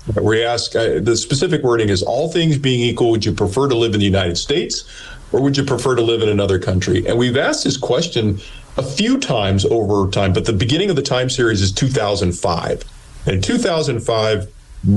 We ask, the specific wording is, all things being equal, would you prefer to live in the United States or would you prefer to live in another country? And we've asked this question a few times over time, but the beginning of the time series is 2005. In 2005,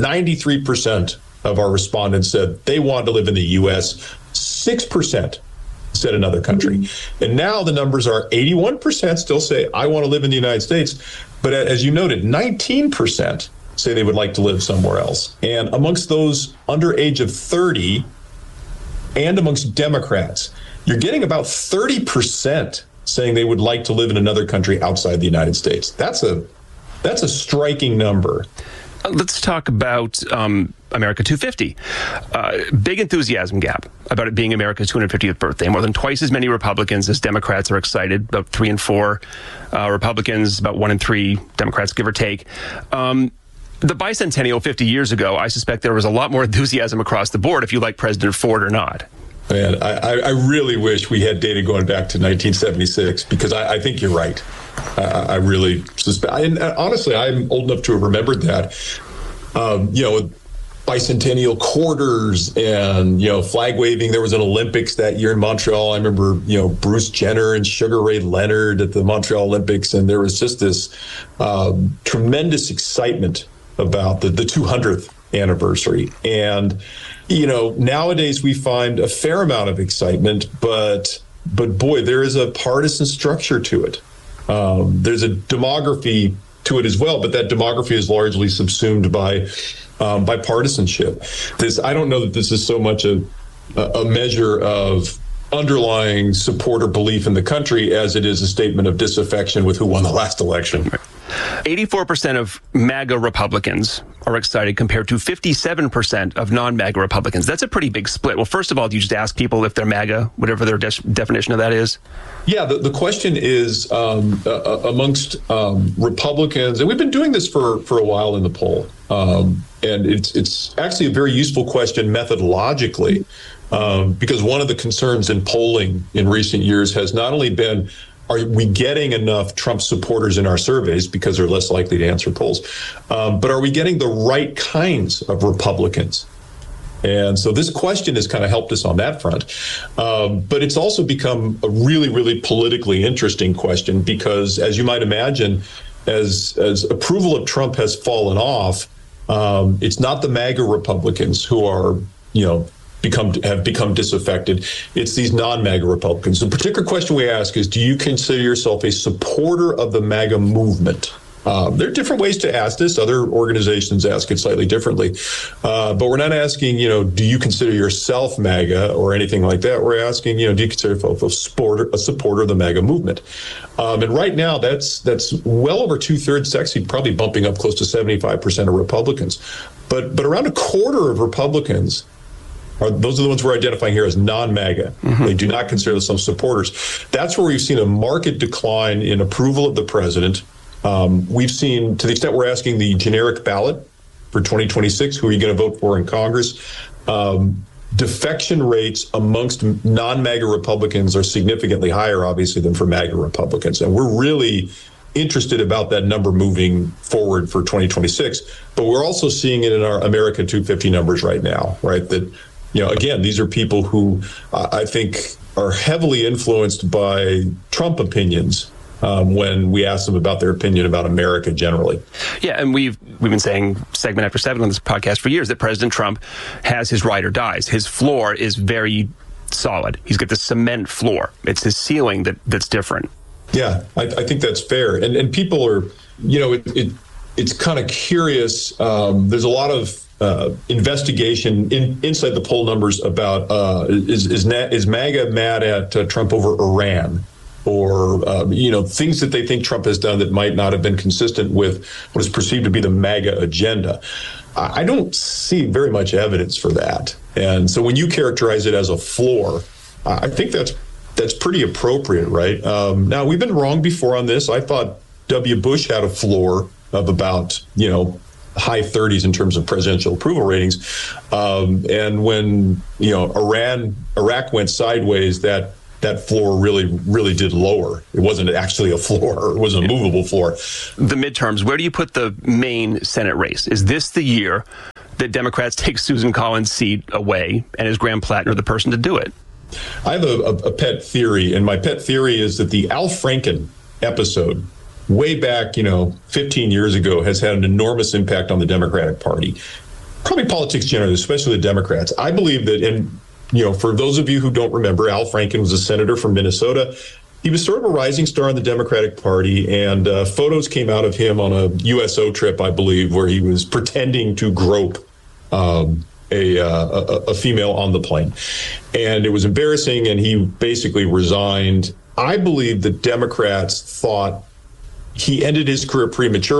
93% of our respondents said they wanted to live in the U.S. 6% said another country. And now the numbers are 81% still say, I want to live in the United States. But as you noted, 19% say they would like to live somewhere else. And amongst those under age of 30 and amongst Democrats, you're getting about 30% saying they would like to live in another country outside the United States. That's a striking number. Let's talk about America 250. Big enthusiasm gap about it being America's 250th birthday. More than twice as many Republicans as Democrats are excited. About 3 in 4 Republicans, about 1 in 3 Democrats, give or take. The bicentennial 50 years ago, I suspect there was a lot more enthusiasm across the board, if you like President Ford or not. Man, I really wish we had data going back to 1976, because I think you're right. I really suspect. And honestly, I'm old enough to have remembered that. With bicentennial quarters and, flag waving. There was an Olympics that year in Montreal. I remember, Bruce Jenner and Sugar Ray Leonard at the Montreal Olympics. And there was just this tremendous excitement about the 200th anniversary. And, nowadays we find a fair amount of excitement, but boy, there is a partisan structure to it. There's a demography to it as well, but that demography is largely subsumed by partisanship. I don't know that this is so much a measure of underlying support or belief in the country as it is a statement of disaffection with who won the last election. 84% of MAGA Republicans are excited compared to 57% of non-MAGA Republicans. That's a pretty big split. Well, first of all, do you just ask people if they're MAGA, whatever their definition of that is? Yeah, the question is amongst Republicans, and we've been doing this for a while in the poll, and it's actually a very useful question methodologically, because one of the concerns in polling in recent years has not only been, are we getting enough Trump supporters in our surveys because they're less likely to answer polls, but are we getting the right kinds of Republicans? And so this question has kind of helped us on that front. But it's also become a really, really politically interesting question because, as you might imagine, as approval of Trump has fallen off, it's not the MAGA Republicans who are, have become disaffected. It's these non-MAGA Republicans. The particular question we ask is, do you consider yourself a supporter of the MAGA movement? There are different ways to ask this. Other organizations ask it slightly differently. But we're not asking, do you consider yourself MAGA or anything like that? We're asking, do you consider yourself a supporter of the MAGA movement? And right now, that's well over 2/3. It's actually probably bumping up close to 75% of Republicans. But around a quarter of Republicans, those are the ones we're identifying here as non-MAGA. Mm-hmm. They do not consider themselves supporters. That's where we've seen a marked decline in approval of the president. We've seen, to the extent we're asking the generic ballot for 2026, who are you going to vote for in Congress? Defection rates amongst non-MAGA Republicans are significantly higher, obviously, than for MAGA Republicans. And we're really interested about that number moving forward for 2026. But we're also seeing it in our America 250 numbers right now, right? That, again, these are people who I think are heavily influenced by Trump opinions. When we ask them about their opinion about America generally. Yeah, and we've been saying segment after segment on this podcast for years that President Trump has his ride or dies. His floor is very solid. He's got the cement floor. It's his ceiling that's different. Yeah, I think that's fair. And people are, it's kind of curious. There's a lot of investigation inside the poll numbers about is MAGA mad at Trump over Iran? Or, things that they think Trump has done that might not have been consistent with what is perceived to be the MAGA agenda. I don't see very much evidence for that. And so when you characterize it as a floor, I think that's pretty appropriate, right? Now, we've been wrong before on this. I thought W. Bush had a floor of about, high 30s in terms of presidential approval ratings. And when, Iraq went sideways, that that floor really did lower. It wasn't actually a floor. It was a movable floor. The midterms, where do you put the main Senate race? Is this the year that Democrats take Susan Collins' seat away, and is Graham Plattner the person to do it? I have a pet theory, and my pet theory is that the Al Franken episode way back, 15 years ago has had an enormous impact on the Democratic Party. Probably politics generally, especially the Democrats. I believe that, and for those of you who don't remember, Al Franken was a senator from Minnesota. He was sort of a rising star in the Democratic Party, and photos came out of him on a USO trip, I believe, where he was pretending to grope a female on the plane. And it was embarrassing, and he basically resigned. I believe the Democrats thought he ended his career prematurely.